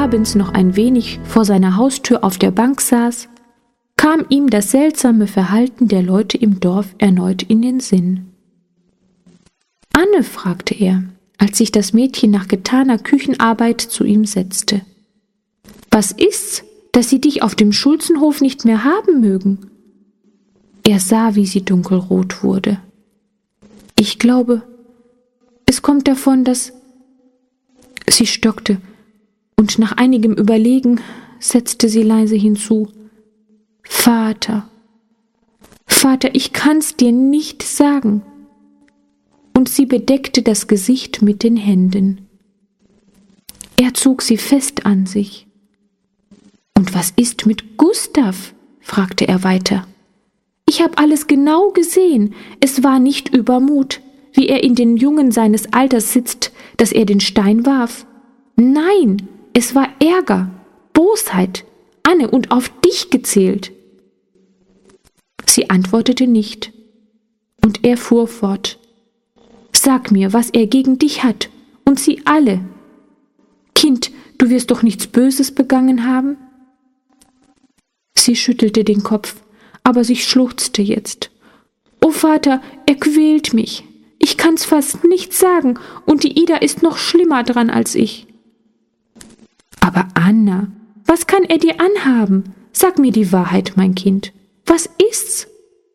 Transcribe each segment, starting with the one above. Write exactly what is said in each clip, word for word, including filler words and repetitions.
abends noch ein wenig vor seiner Haustür auf der Bank saß, kam ihm das seltsame Verhalten der Leute im Dorf erneut in den Sinn. »Anne«, fragte er, als sich das Mädchen nach getaner Küchenarbeit zu ihm setzte, »was ist's, dass sie dich auf dem Schulzenhof nicht mehr haben mögen?« Er sah, wie sie dunkelrot wurde. »Ich glaube, es kommt davon, dass…« Sie stockte, und nach einigem Überlegen setzte sie leise hinzu, »Vater, Vater, ich kann's dir nicht sagen.« Und sie bedeckte das Gesicht mit den Händen. Er zog sie fest an sich. »Und was ist mit Gustav?« fragte er weiter. »Ich habe alles genau gesehen. Es war nicht Übermut, wie er in den Jungen seines Alters sitzt, dass er den Stein warf. Nein, es war Ärger, Bosheit, Anne, und auf dich gezählt.« Sie antwortete nicht, und er fuhr fort. »Sag mir, was er gegen dich hat, und sie alle. Kind, du wirst doch nichts Böses begangen haben?« Sie schüttelte den Kopf, aber sie schluchzte jetzt. »O Vater, er quält mich. Ich kann's fast nicht sagen, und die Ida ist noch schlimmer dran als ich.« »Aber Anna, was kann er dir anhaben? Sag mir die Wahrheit, mein Kind. Was ist's?«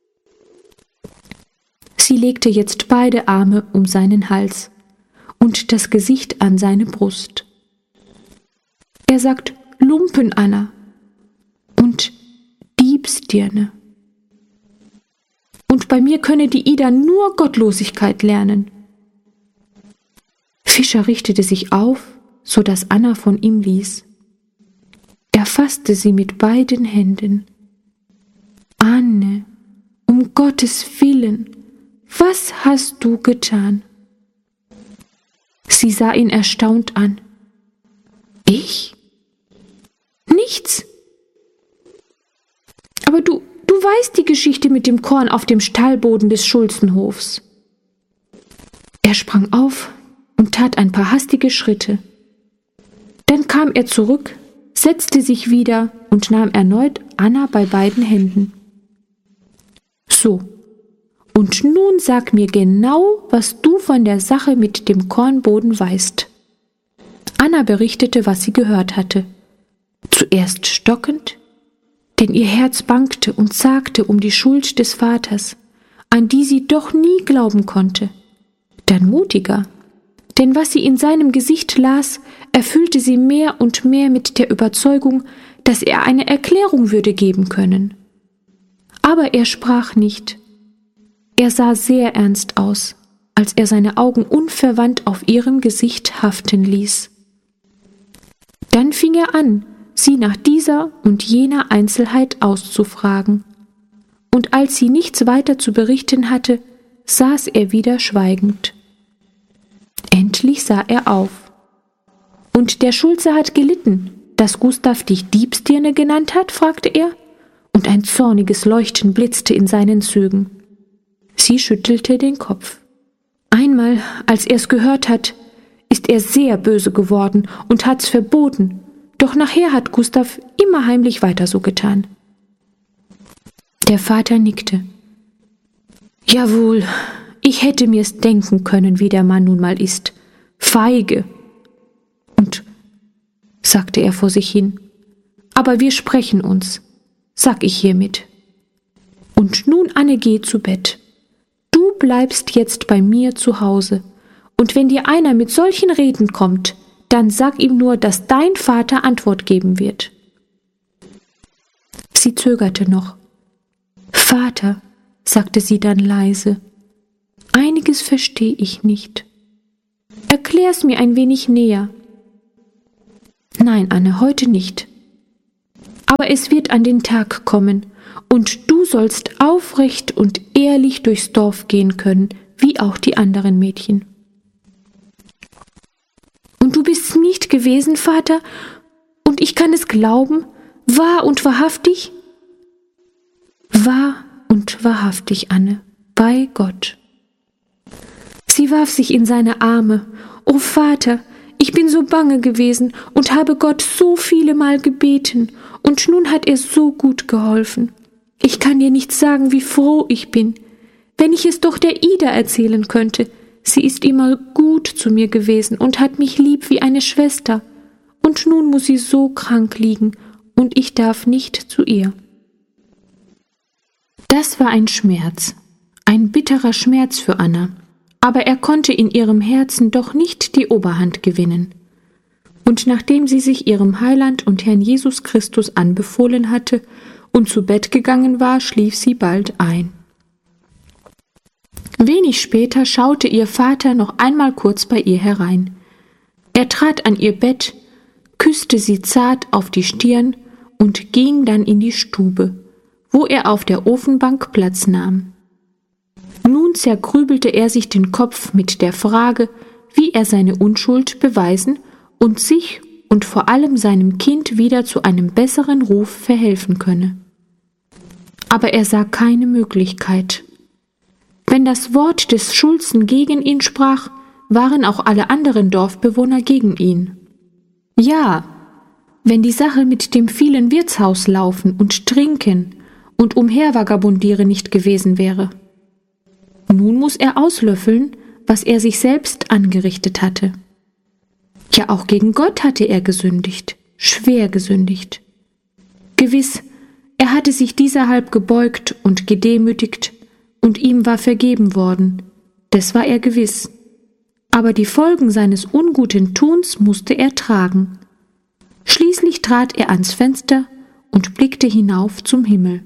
Sie legte jetzt beide Arme um seinen Hals und das Gesicht an seine Brust. Er sagt Lumpen, Anna, und Diebsdirne. Und bei mir könne die Ida nur Gottlosigkeit lernen. Fischer richtete sich auf, so dass Anna von ihm ließ. Er fasste sie mit beiden Händen. »Anne, um Gottes Willen, was hast du getan?« Sie sah ihn erstaunt an. »Ich? Nichts. Aber du, du weißt die Geschichte mit dem Korn auf dem Stallboden des Schulzenhofs.« Er sprang auf und tat ein paar hastige Schritte. Dann kam er zurück, setzte sich wieder und nahm erneut Anna bei beiden Händen. »So, und nun sag mir genau, was du von der Sache mit dem Kornboden weißt.« Anna berichtete, was sie gehört hatte. Zuerst stockend, denn ihr Herz bangte und zagte um die Schuld des Vaters, an die sie doch nie glauben konnte. Dann mutiger, denn was sie in seinem Gesicht las, erfüllte sie mehr und mehr mit der Überzeugung, dass er eine Erklärung würde geben können. Aber er sprach nicht. Er sah sehr ernst aus, als er seine Augen unverwandt auf ihrem Gesicht haften ließ. Dann fing er an, sie nach dieser und jener Einzelheit auszufragen. Und als sie nichts weiter zu berichten hatte, saß er wieder schweigend. Endlich sah er auf. »Und der Schulze hat gelitten, dass Gustav dich Diebsdirne genannt hat?« fragte er, und ein zorniges Leuchten blitzte in seinen Zügen. Sie schüttelte den Kopf. Einmal, als er's gehört hat, ist er sehr böse geworden und hat's verboten, doch nachher hat Gustav immer heimlich weiter so getan. Der Vater nickte. »Jawohl, ich hätte mir's denken können, wie der Mann nun mal ist. Feige!« Und, sagte er vor sich hin, »aber wir sprechen uns, sag ich hiermit. Und nun, Anne, geh zu Bett. Du bleibst jetzt bei mir zu Hause, und wenn dir einer mit solchen Reden kommt, dann sag ihm nur, dass dein Vater Antwort geben wird.« Sie zögerte noch. »Vater«, sagte sie dann leise, »einiges verstehe ich nicht. Erklär's mir ein wenig näher.« »Nein, Anne, heute nicht. Aber es wird an den Tag kommen, und du sollst aufrecht und ehrlich durchs Dorf gehen können, wie auch die anderen Mädchen.« »Und du bist's nicht gewesen, Vater? Und ich kann es glauben? Wahr und wahrhaftig?« »Wahr und wahrhaftig, Anne, bei Gott.« Sie warf sich in seine Arme. »O Vater, ich bin so bange gewesen und habe Gott so viele Mal gebeten, und nun hat er so gut geholfen. Ich kann dir nicht sagen, wie froh ich bin. Wenn ich es doch der Ida erzählen könnte. Sie ist immer gut zu mir gewesen und hat mich lieb wie eine Schwester. Und nun muss sie so krank liegen, und ich darf nicht zu ihr. Das war ein Schmerz, ein bitterer Schmerz für Anna, aber er konnte in ihrem Herzen doch nicht die Oberhand gewinnen. Und nachdem sie sich ihrem Heiland und Herrn Jesus Christus anbefohlen hatte und zu Bett gegangen war, schlief sie bald ein. Wenig später schaute ihr Vater noch einmal kurz bei ihr herein. Er trat an ihr Bett, küsste sie zart auf die Stirn und ging dann in die Stube, wo er auf der Ofenbank Platz nahm. Nun zergrübelte er sich den Kopf mit der Frage, wie er seine Unschuld beweisen und sich und vor allem seinem Kind wieder zu einem besseren Ruf verhelfen könne. Aber er sah keine Möglichkeit. Wenn das Wort des Schulzen gegen ihn sprach, waren auch alle anderen Dorfbewohner gegen ihn. Ja, wenn die Sache mit dem vielen Wirtshauslaufen und Trinken und Umhervagabundieren nicht gewesen wäre. Nun muss er auslöffeln, was er sich selbst angerichtet hatte. Ja, auch gegen Gott hatte er gesündigt, schwer gesündigt. Gewiss, er hatte sich dieserhalb gebeugt und gedemütigt, und ihm war vergeben worden, das war er gewiss. Aber die Folgen seines unguten Tuns musste er tragen. Schließlich trat er ans Fenster und blickte hinauf zum Himmel.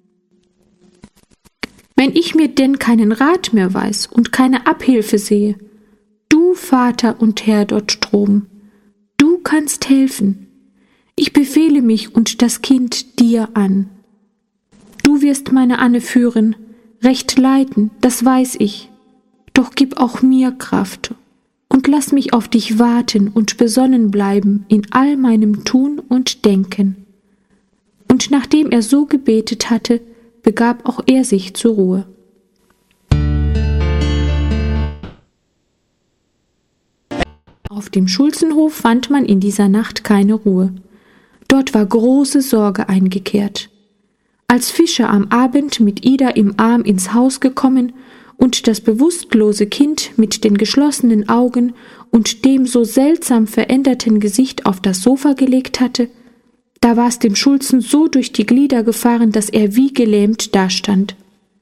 Wenn ich mir denn keinen Rat mehr weiß und keine Abhilfe sehe, du, Vater und Herr dort droben, du kannst helfen. Ich befehle mich und das Kind dir an. Du wirst meine Anne führen, recht leiten, das weiß ich. Doch gib auch mir Kraft und lass mich auf dich warten und besonnen bleiben in all meinem Tun und Denken. Und nachdem er so gebetet hatte, begab auch er sich zur Ruhe. Auf dem Schulzenhof fand man in dieser Nacht keine Ruhe. Dort war große Sorge eingekehrt. Als Fischer am Abend mit Ida im Arm ins Haus gekommen und das bewusstlose Kind mit den geschlossenen Augen und dem so seltsam veränderten Gesicht auf das Sofa gelegt hatte, da war es dem Schulzen so durch die Glieder gefahren, dass er wie gelähmt dastand.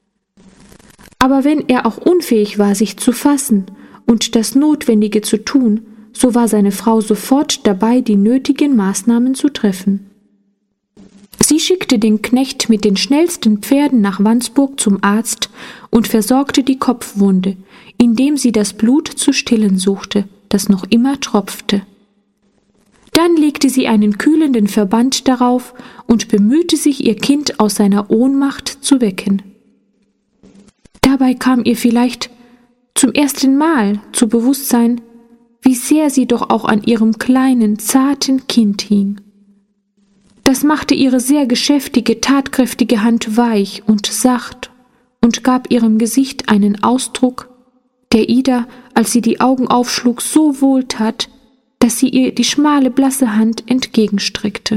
Aber wenn er auch unfähig war, sich zu fassen und das Notwendige zu tun, so war seine Frau sofort dabei, die nötigen Maßnahmen zu treffen. Sie schickte den Knecht mit den schnellsten Pferden nach Wandsburg zum Arzt und versorgte die Kopfwunde, indem sie das Blut zu stillen suchte, das noch immer tropfte. Dann legte sie einen kühlenden Verband darauf und bemühte sich, ihr Kind aus seiner Ohnmacht zu wecken. Dabei kam ihr vielleicht zum ersten Mal zu Bewusstsein, wie sehr sie doch auch an ihrem kleinen, zarten Kind hing. Das machte ihre sehr geschäftige, tatkräftige Hand weich und sacht und gab ihrem Gesicht einen Ausdruck, der Ida, als sie die Augen aufschlug, so wohltat, dass sie ihr die schmale, blasse Hand entgegenstreckte.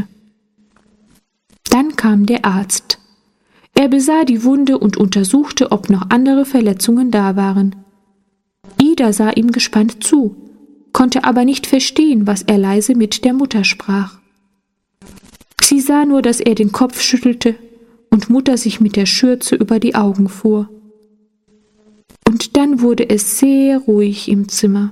Dann kam der Arzt. Er besah die Wunde und untersuchte, ob noch andere Verletzungen da waren. Ida sah ihm gespannt zu, konnte aber nicht verstehen, was er leise mit der Mutter sprach. Sie sah nur, dass er den Kopf schüttelte und Mutter sich mit der Schürze über die Augen fuhr. Und dann wurde es sehr ruhig im Zimmer.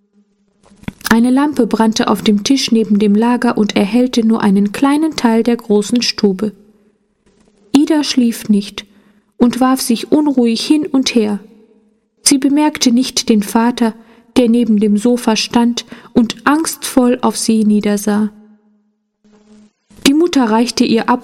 Eine Lampe brannte auf dem Tisch neben dem Lager und erhellte nur einen kleinen Teil der großen Stube. Ida schlief nicht und warf sich unruhig hin und her. Sie bemerkte nicht den Vater, der neben dem Sofa stand und angstvoll auf sie niedersah. Die Mutter reichte ihr ab